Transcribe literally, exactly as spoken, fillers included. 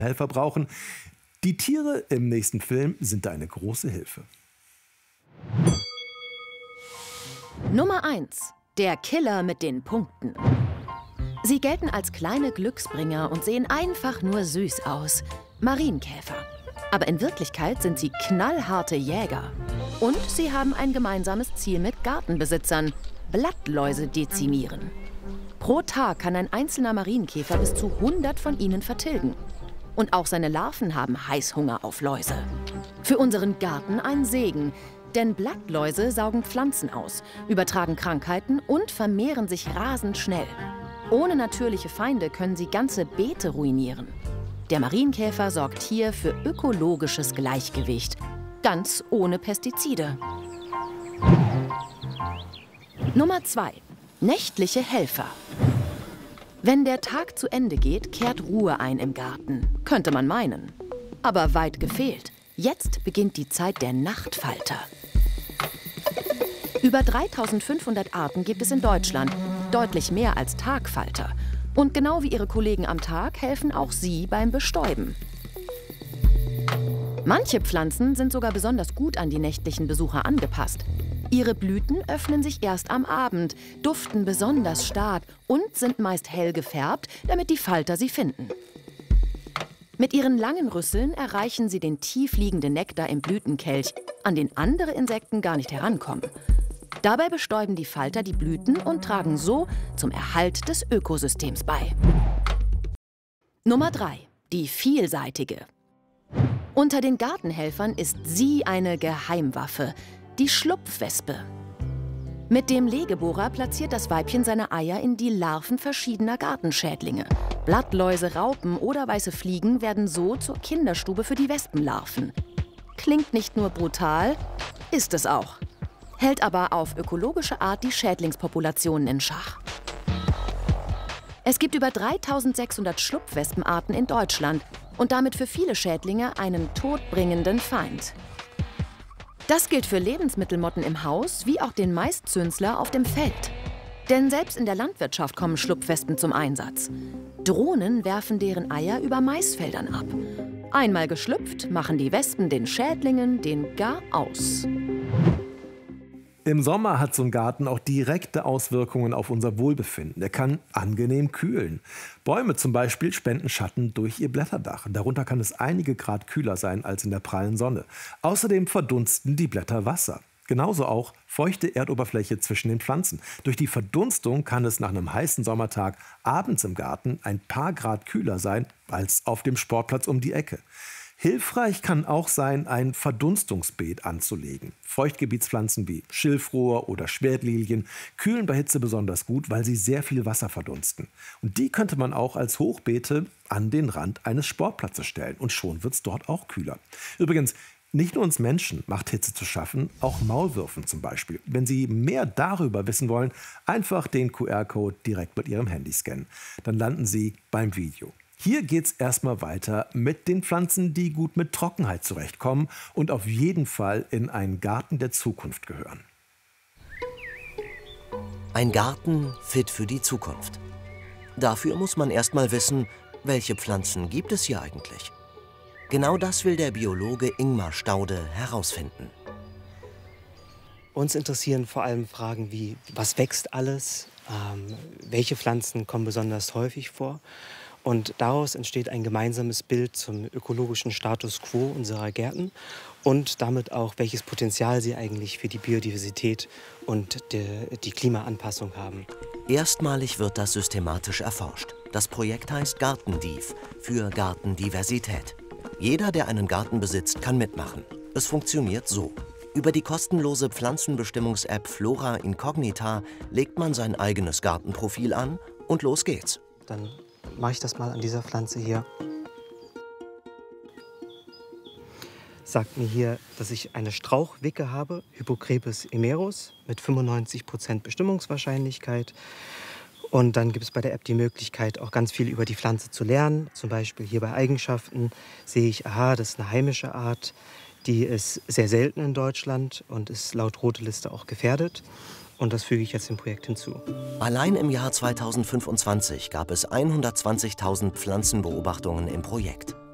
Helfer brauchen. Die Tiere im nächsten Film sind da eine große Hilfe. Nummer eins. Der Killer mit den Punkten. Sie gelten als kleine Glücksbringer und sehen einfach nur süß aus. Marienkäfer. Aber in Wirklichkeit sind sie knallharte Jäger. Und sie haben ein gemeinsames Ziel mit Gartenbesitzern: Blattläuse dezimieren. Pro Tag kann ein einzelner Marienkäfer bis zu hundert von ihnen vertilgen. Und auch seine Larven haben Heißhunger auf Läuse. Für unseren Garten ein Segen, denn Blattläuse saugen Pflanzen aus, übertragen Krankheiten und vermehren sich rasend schnell. Ohne natürliche Feinde können sie ganze Beete ruinieren. Der Marienkäfer sorgt hier für ökologisches Gleichgewicht, ganz ohne Pestizide. Nummer zwei. Nächtliche Helfer. Wenn der Tag zu Ende geht, kehrt Ruhe ein im Garten, könnte man meinen. Aber weit gefehlt. Jetzt beginnt die Zeit der Nachtfalter. Über dreitausendfünfhundert Arten gibt es in Deutschland, deutlich mehr als Tagfalter. Und genau wie ihre Kollegen am Tag helfen auch sie beim Bestäuben. Manche Pflanzen sind sogar besonders gut an die nächtlichen Besucher angepasst. Ihre Blüten öffnen sich erst am Abend, duften besonders stark und sind meist hell gefärbt, damit die Falter sie finden. Mit ihren langen Rüsseln erreichen sie den tief liegenden Nektar im Blütenkelch, an den andere Insekten gar nicht herankommen. Dabei bestäuben die Falter die Blüten und tragen so zum Erhalt des Ökosystems bei. Nummer drei. Die vielseitige. Unter den Gartenhelfern ist sie eine Geheimwaffe, die Schlupfwespe. Mit dem Legebohrer platziert das Weibchen seine Eier in die Larven verschiedener Gartenschädlinge. Blattläuse, Raupen oder weiße Fliegen werden so zur Kinderstube für die Wespenlarven. Klingt nicht nur brutal, ist es auch. Hält aber auf ökologische Art die Schädlingspopulationen in Schach. Es gibt über dreitausendsechshundert Schlupfwespenarten in Deutschland und damit für viele Schädlinge einen todbringenden Feind. Das gilt für Lebensmittelmotten im Haus wie auch den Maiszünsler auf dem Feld. Denn selbst in der Landwirtschaft kommen Schlupfwespen zum Einsatz. Drohnen werfen deren Eier über Maisfeldern ab. Einmal geschlüpft, machen die Wespen den Schädlingen den gar aus. Im Sommer hat so ein Garten auch direkte Auswirkungen auf unser Wohlbefinden. Er kann angenehm kühlen. Bäume zum Beispiel spenden Schatten durch ihr Blätterdach. Darunter kann es einige Grad kühler sein als in der prallen Sonne. Außerdem verdunsten die Blätter Wasser. Genauso auch feuchte Erdoberfläche zwischen den Pflanzen. Durch die Verdunstung kann es nach einem heißen Sommertag abends im Garten ein paar Grad kühler sein als auf dem Sportplatz um die Ecke. Hilfreich kann auch sein, ein Verdunstungsbeet anzulegen. Feuchtgebietspflanzen wie Schilfrohr oder Schwertlilien kühlen bei Hitze besonders gut, weil sie sehr viel Wasser verdunsten. Und die könnte man auch als Hochbeete an den Rand eines Sportplatzes stellen. Und schon wird es dort auch kühler. Übrigens, nicht nur uns Menschen macht Hitze zu schaffen, auch Maulwürfen zum Beispiel. Wenn Sie mehr darüber wissen wollen, einfach den Q R-Code direkt mit Ihrem Handy scannen. Dann landen Sie beim Video. Hier geht es erstmal weiter mit den Pflanzen, die gut mit Trockenheit zurechtkommen und auf jeden Fall in einen Garten der Zukunft gehören. Ein Garten fit für die Zukunft. Dafür muss man erstmal wissen, welche Pflanzen gibt es hier eigentlich. Genau das will der Biologe Ingmar Staude herausfinden. Uns interessieren vor allem Fragen wie, was wächst alles, ähm, welche Pflanzen kommen besonders häufig vor. Und daraus entsteht ein gemeinsames Bild zum ökologischen Status quo unserer Gärten und damit auch, welches Potenzial sie eigentlich für die Biodiversität und die, die Klimaanpassung haben. Erstmalig wird das systematisch erforscht. Das Projekt heißt Gartendiv für Gartendiversität. Jeder, der einen Garten besitzt, kann mitmachen. Es funktioniert so. Über die kostenlose Pflanzenbestimmungs-App Flora Incognita legt man sein eigenes Gartenprofil an und los geht's. Dann mache ich das mal an dieser Pflanze hier. Sagt mir hier, dass ich eine Strauchwicke habe, Hypocrepes emerus, mit fünfundneunzig Prozent Bestimmungswahrscheinlichkeit. Und dann gibt es bei der App die Möglichkeit, auch ganz viel über die Pflanze zu lernen. Zum Beispiel hier bei Eigenschaften sehe ich, aha, das ist eine heimische Art. Die ist sehr selten in Deutschland und ist laut Rote Liste auch gefährdet. Und das füge ich jetzt dem Projekt hinzu. Allein im Jahr zweitausendfünfundzwanzig gab es hundertzwanzigtausend Pflanzenbeobachtungen im Projekt.